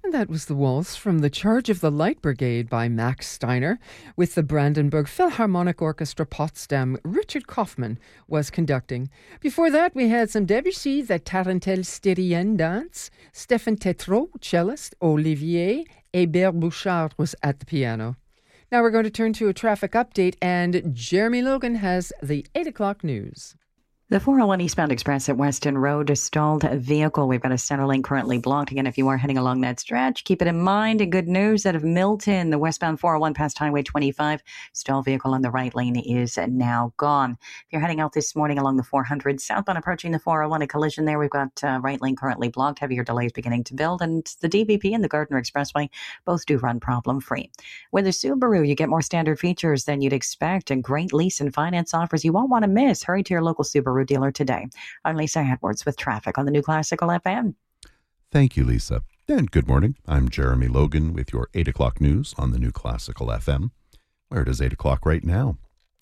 That was the waltz from The Charge of the Light Brigade by Max Steiner. With the Brandenburg Philharmonic Orchestra Potsdam, Richard Kaufmann was conducting. Before that, we had some Debussy, the Tarentelle Styrienne dance, Stéphane Tétrault, cellist, Olivier Hébert Bouchard was at the piano. Now we're going to turn to a traffic update, and Jeremy Logan has the 8 o'clock news. The 401 eastbound express at Weston Road, a stalled vehicle. We've got a center lane currently blocked. Again, if you are heading along that stretch, keep it in mind. And good news out of Milton, the westbound 401 past Highway 25, stalled vehicle on the right lane is now gone. If you're heading out this morning along the 400 southbound approaching the 401, a collision there. We've got right lane currently blocked, heavier delays beginning to build. And the DVP and the Gardner Expressway both do run problem-free. With a Subaru, you get more standard features than you'd expect and great lease and finance offers you won't want to miss. Hurry to your local Subaru dealer today. I'm Lisa Edwards with traffic on the New Classical FM. Thank you, Lisa. And good morning. I'm Jeremy Logan with your 8 o'clock news on the New Classical FM, where it is 8 o'clock right now.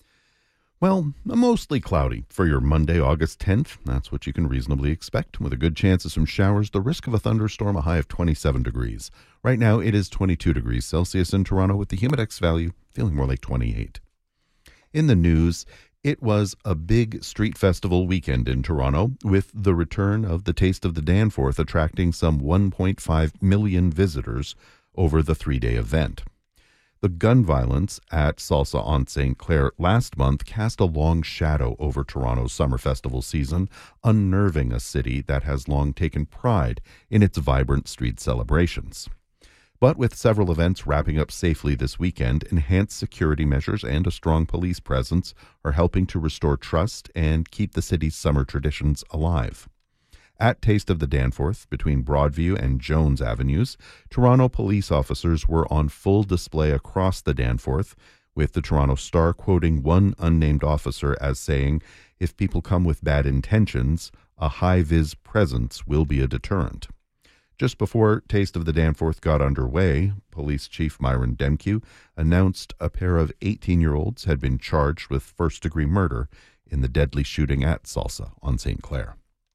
Well, mostly cloudy for your Monday, August 10th. That's what you can reasonably expect, with a good chance of some showers, the risk of a thunderstorm, a high of 27 degrees. Right now, it is 22 degrees Celsius in Toronto, with the humidex value feeling more like 28. In the news, it was a big street festival weekend in Toronto, with the return of the Taste of the Danforth attracting some 1.5 million visitors over the three-day event. The gun violence at Salsa on St. Clair last month cast a long shadow over Toronto's summer festival season, unnerving a city that has long taken pride in its vibrant street celebrations. But with several events wrapping up safely this weekend, enhanced security measures and a strong police presence are helping to restore trust and keep the city's summer traditions alive. At Taste of the Danforth, between Broadview and Jones Avenues, Toronto police officers were on full display across the Danforth, with the Toronto Star quoting one unnamed officer as saying, "If people come with bad intentions, a high-vis presence will be a deterrent." Just before Taste of the Danforth got underway, Police Chief Myron Demkew announced a pair of 18-year-olds had been charged with first-degree murder in the deadly shooting at Salsa on St. Clair.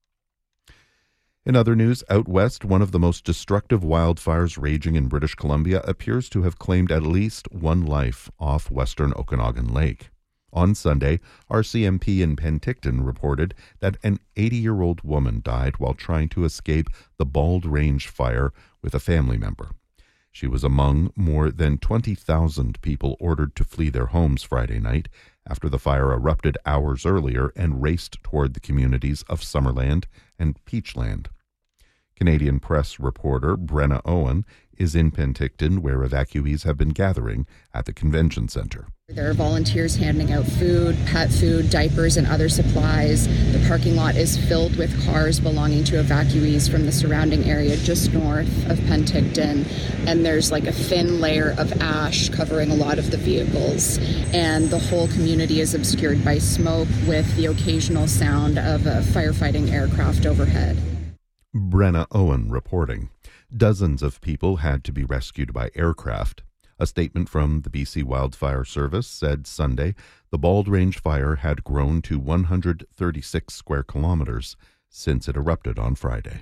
In other news, out west, one of the most destructive wildfires raging in British Columbia appears to have claimed at least one life off western Okanagan Lake. On Sunday, RCMP in Penticton reported that an 80-year-old woman died while trying to escape the Bald Range fire with a family member. She was among more than 20,000 people ordered to flee their homes Friday night after the fire erupted hours earlier and raced toward the communities of Summerland and Peachland. Canadian Press reporter Brenna Owen is in Penticton, where evacuees have been gathering at the convention center. There are volunteers handing out food, pet food, diapers, and other supplies. The parking lot is filled with cars belonging to evacuees from the surrounding area just north of Penticton. And there's like a thin layer of ash covering a lot of the vehicles. And the whole community is obscured by smoke, with the occasional sound of a firefighting aircraft overhead. Brenna Owen reporting. Dozens of people had to be rescued by aircraft. A statement from the BC Wildfire Service said Sunday the Bald Range fire had grown to 136 square kilometers since it erupted on Friday.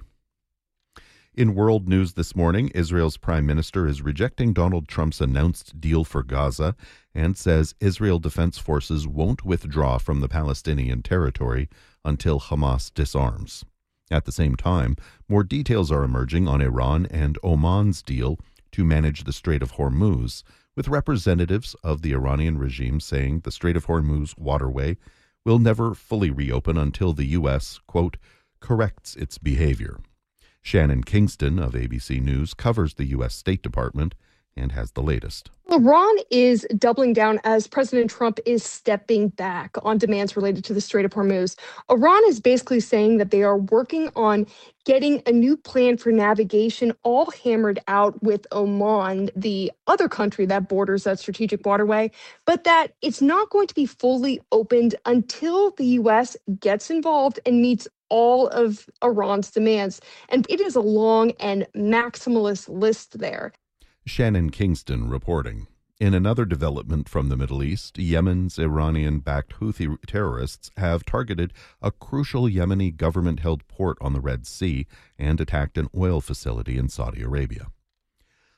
In world news this morning, Israel's prime minister is rejecting Donald Trump's announced deal for Gaza and says Israel Defense Forces won't withdraw from the Palestinian territory until Hamas disarms. At the same time, more details are emerging on Iran and Oman's deal to manage the Strait of Hormuz, with representatives of the Iranian regime saying the Strait of Hormuz waterway will never fully reopen until the U.S., quote, corrects its behavior. Shannon Kingston of ABC News covers the U.S. State Department and has the latest. Iran is doubling down as President Trump is stepping back on demands related to the Strait of Hormuz. Iran is basically saying that they are working on getting a new plan for navigation all hammered out with Oman, the other country that borders that strategic waterway, but that it's not going to be fully opened until the U.S. gets involved and meets all of Iran's demands. And it is a long and maximalist list there. Shannon Kingston reporting. In another development from the Middle East, Yemen's Iranian-backed Houthi terrorists have targeted a crucial Yemeni government-held port on the Red Sea and attacked an oil facility in Saudi Arabia.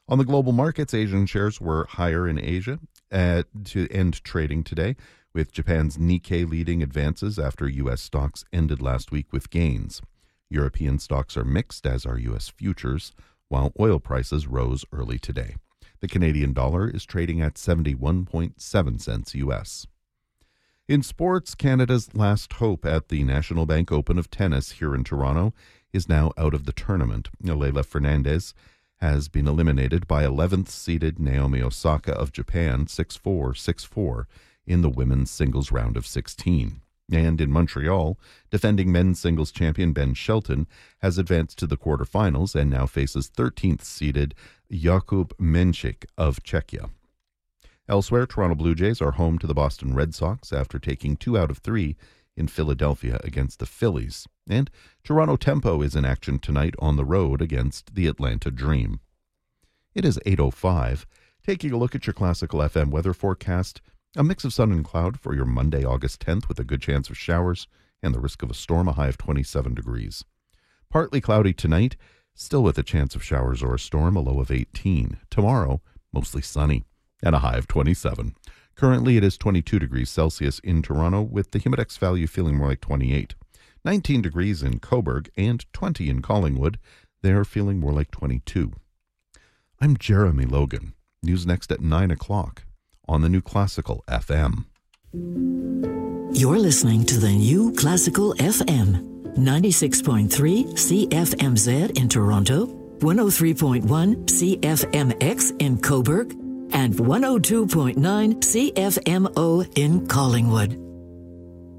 On the global markets, Asian shares were higher in Asia to end trading today, with Japan's Nikkei leading advances after U.S. stocks ended last week with gains. European stocks are mixed, as are U.S. futures, while oil prices rose early today. The Canadian dollar is trading at 71.7 cents U.S. In sports, Canada's last hope at the National Bank Open of tennis here in Toronto is now out of the tournament. Leylah Fernandez has been eliminated by 11th-seeded Naomi Osaka of Japan 6-4, 6-4 in the women's singles round of 16. And in Montreal, defending men's singles champion Ben Shelton has advanced to the quarterfinals and now faces 13th-seeded Jakub Mensik of Czechia. Elsewhere, Toronto Blue Jays are home to the Boston Red Sox after taking 2 out of 3 in Philadelphia against the Phillies. And Toronto Tempo is in action tonight on the road against the Atlanta Dream. It is 8:05. Taking a look at your Classical FM weather forecast, a mix of sun and cloud for your Monday, August 10th, with a good chance of showers and the risk of a storm, a high of 27 degrees. Partly cloudy tonight, still with a chance of showers or a storm, a low of 18. Tomorrow, mostly sunny and a high of 27. Currently, it is 22 degrees Celsius in Toronto, with the Humidex value feeling more like 28. 19 degrees in Cobourg and 20 in Collingwood. They're feeling more like 22. I'm Jeremy Logan. News next at 9 o'clock on the New Classical FM. You're listening to the New Classical FM. 96.3 CFMZ in Toronto, 103.1 CFMX in Cobourg, and 102.9 CFMO in Collingwood.